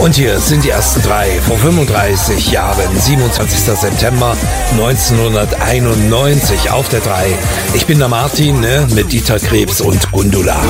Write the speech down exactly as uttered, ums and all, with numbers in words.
Und hier sind die ersten drei vor fünfunddreißig Jahren, siebenundzwanzigster September neunzehnhunderteinundneunzig auf der drei. Ich bin der Martin, ne, mit Dieter Krebs und Gundula.